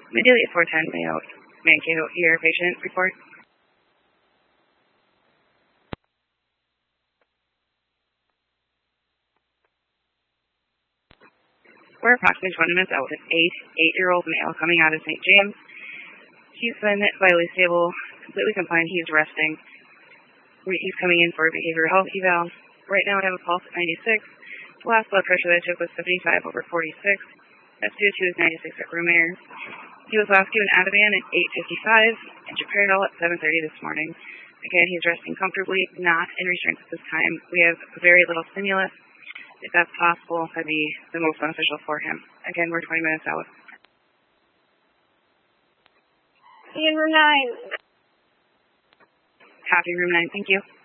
Immediately at 410, Mankato ER patient report. We're approximately 20 minutes out with an 8-year-old male coming out of St. James. He's been vitally stable, completely compliant. He's resting. He's coming in for a behavioral health eval. Right now I have a pulse at 96. The last blood pressure that I took was 75/46. That's due to his 96 at room air. He was last given Ativan at 8:55 and Geperidol at 7:30 this morning. Again, he's resting comfortably, not in restraints at this time. We have very little stimulus. If that's possible, that'd be the most beneficial for him. Again, we're 20 minutes out. See you in room 9. Copy room 9. Thank you.